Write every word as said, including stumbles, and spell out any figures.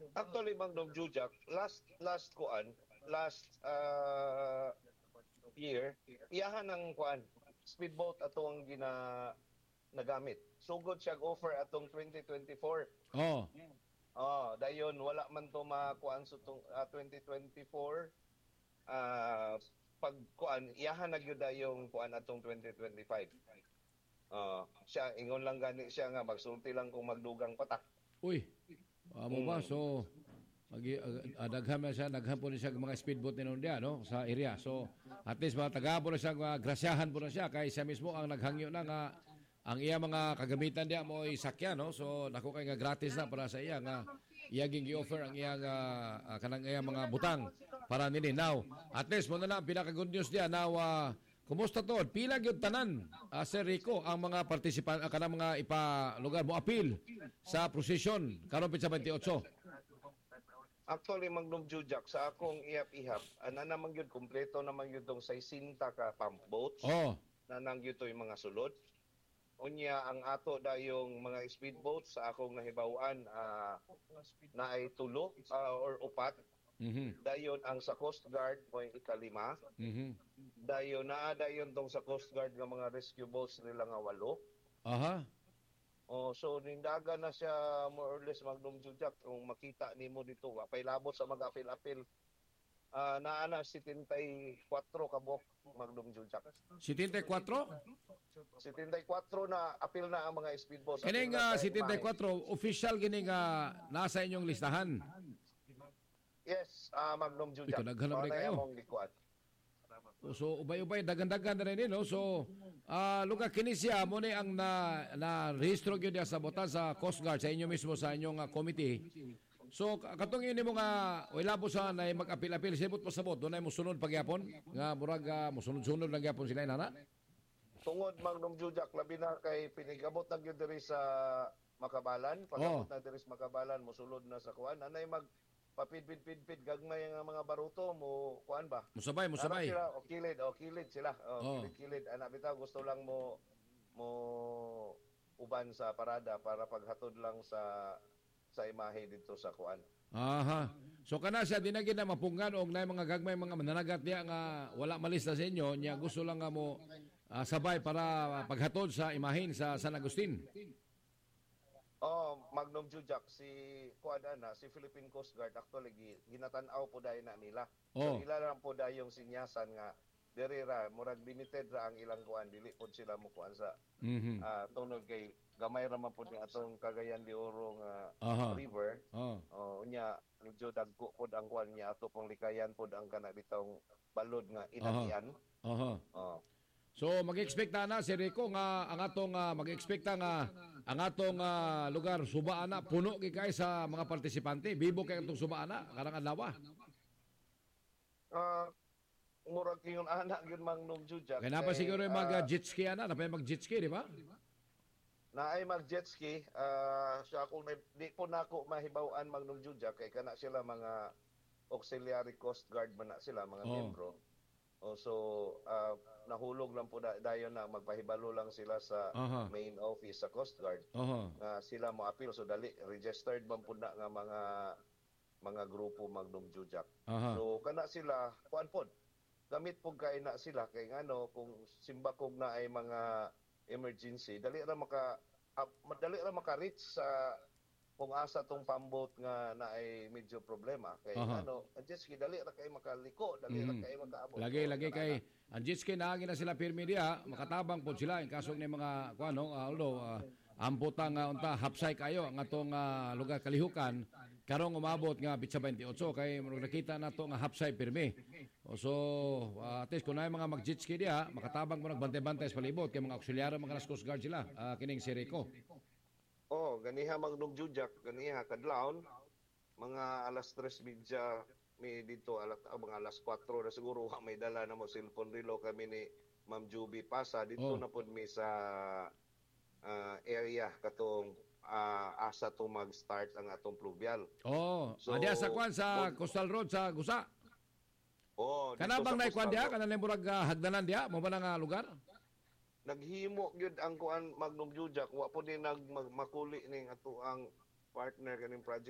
Actually, Mang Dom Jujak, last last kuan, last uh, year, iyahan ng kuan, speedboat atong gina nagamit. Sugod siya offer atong twenty twenty-four. Oh. Oh, dayon wala man to makuan sa tong uh, twenty twenty-four. Ah, uh, pag kuan iyahan na gyud yung kuan atong twenty twenty-five. Uh, siya ingon lang gani siya nga magsulti lang kung magdugang patak. Uy. Amo ba so Agi uh, daghan man siya, daghan po na siya mga speedboat ni dia no sa area. So at least mga taga po na siya, uh, grasyahan po na siya kay siya mismo ang naghangyo na nga ang iya mga kagamitan dia mo isakyan no. So nako kay nga gratis na para sa iya nga iya ging gi-offer ang iya nga uh, kanang iya mga butang para nini. Now, at least mo na lang pinaka good news dia now uh, kumusta to? Pila gyud tanan uh, Sir Rico ang mga participant uh, kanang mga ipa lugar mo appeal sa procession karon pitsa twenty-eight. Actually, Magnum Jujak, sa akong ihap-ihap, ana naman yun, kompleto naman yun tong sixty ka pump boats. Oh. Na nangyun to yung mga sulod. Unya, ang ato da yung mga speedboats sa akong nahibawan uh, na ay tulo uh, or upat. Mm-hmm. Dayon ang sa Coast Guard mo yung ikalima. Mm-hmm. Dayon na dayon tong sa Coast Guard nga mga rescue boats nila nga walo. Aha. Oh, so nindaga na siya more or less Magnum Jujak kung makita nimo dito wa pay labot sa mag-apil-apil. Ah uh, naa na seventy-four ka buok Magnum Jujak. seventy-four? seventy-four na apil na ang mga speedboats. Kini nga seventy-four official gini nga nasa inyong listahan. Yes, uh, Magnum Jujak. Ito daghan na kayo. So ubay-ubay dagan-dagan na rin no. So uh, lugar kini siya mo ni ang na na rehistro gyud sa botan sa Coast Guard sa inyo mismo sa inyong uh, committee. So katong ini mo nga wala po sa na mag-apil-apil sibot pasabot dunay mo sunod pagyapon nga murag uh, mo sunod-sunod lang gyapon sila inana. Tungod Magnum Jujak labi na kay pinigabot na gyud diri sa Makabalan, pagabot oh. na diri sa Makabalan mosulod na sa kuan anay mag papid-pid-pid-pid gagmay nga mga baruto mo kuan ba? Musabay, musabay. Sila, o kilid, o kilid sila. O, oh. kilid-kilid. Anak bitaw gusto lang mo mo uban sa parada para paghatod lang sa sa imahe dito sa kuan. Aha. So kana siya dinagi na mapunggan og nay mga gagmay mga mananagat niya nga wala malista sa inyo, niya gusto lang nga mo uh, sabay para paghatod sa imahin sa San Agustin. Oh, Magnum Jujak, si kuan na si Philippine Coast Guard actually ginatan-aw po dai na nila. Oh. So ila lang po dai yung sinyasan nga diri ra murag limited ra ang ilang kuan dili pod sila mo kuan sa mm-hmm. uh, tungod kay gamay ra man pod ni atong Cagayan de Oro nga uh-huh. river. Oh. Oh, unya medyo dagko pod ang kuan niya ato pong likayan pod ang kana bitong balod nga inagian. Uh-huh. Oh. So mag-expect na si Rico nga ang atong uh, mag-expect nga ang atong uh, lugar subaan na puno kay sa mga partisipante. Bibo kay atong subaan na karang adlaw. Ah, uh, murag ingon ana gyud Magnum Jujak. Kaya na pa siguro yung mag uh, jet ski ana, na pa mag jet ski, di ba? Na ay mag jet ski, uh, siya kung di po nako mahibaw-an Magnum Jujak kay kana sila mga auxiliary coast guard man na sila mga oh. membro. Oh, so uh, nahulog lang po da- dayon na magpahibalo lang sila sa uh-huh. main office sa Coast Guard. Uh-huh. Uh, sila mo appeal so dali registered man po na nga mga mga grupo Magnum Jujak. Uh-huh. So kana sila kuan pod. Gamit po kay na sila kay ngano kung simbakog na ay mga emergency dali ra maka uh, madali ra maka-reach sa kung asa tong pambot nga na ay medyo problema kay uh-huh. ano ang jet ski dali ra kay makaliko dali mm. ra kay makaabot lagi lagi kay ang jet ski naagi na sila pirmi diha makatabang pod sila in kasong ni mga kuano uh, although uh, amputang uh, unta hapsay kayo ang atong uh, lugar kalihukan karong umabot nga bitsa twenty-eight kay nakita nato nga hapsay pirmi so uh, at least kung na mga mag jet ski diha makatabang mo nagbantay-bantay sa palibot kay mga auxiliar mga Coast Guard sila uh, kining si Rico. Oh, ganiha Magnum Jujak, ganiha kadlawon mga alas tres media may dito alat ah, mga alas kwatro na siguro ha, may dala na mo cellphone relo kami ni Ma'am Juby Pasa dito oh. na pod mi sa uh, area katong uh, asa to mag-start ang atong pluvial. Oh, so, adya sa kwan sa oh, Coastal Road sa Gusa. Oh, kana bang nay kwan dia kana murag uh, hagdanan dia mo ba nga lugar? Naghimo gyud ang kuan Magnum Jujak wa po din nag makuli ning ato ang partner kaning project